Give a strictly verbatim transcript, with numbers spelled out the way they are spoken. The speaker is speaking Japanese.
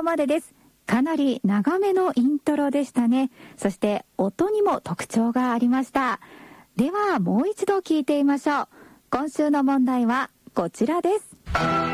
までです。かなり長めのイントロでしたね。そして音にも特徴がありました。ではもう一度聞いてみましょう。今週の問題はこちらです。